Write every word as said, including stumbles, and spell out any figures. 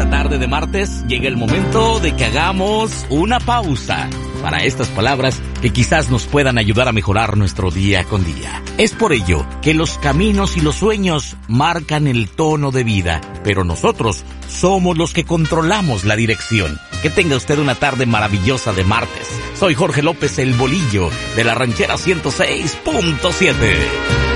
esta tarde de martes llega el momento de que hagamos una pausa para estas palabras que quizás nos puedan ayudar a mejorar nuestro día con día. Es por ello que los caminos y los sueños marcan el tono de vida, pero nosotros somos los que controlamos la dirección. Que tenga usted una tarde maravillosa de martes. Soy Jorge López, el Bolillo, de la Ranchera ciento seis punto siete.